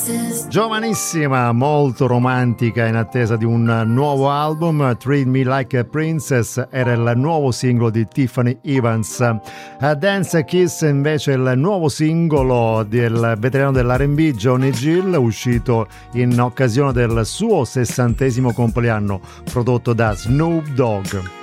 Giovanissima, molto romantica, in attesa di un nuovo album. Treat Me Like a Princess era il nuovo singolo di Tiffany Evans. Dance Kiss invece è il nuovo singolo del veterano dell'R&B Johnny Gill, uscito in occasione del suo 60° compleanno, prodotto da Snoop Dogg.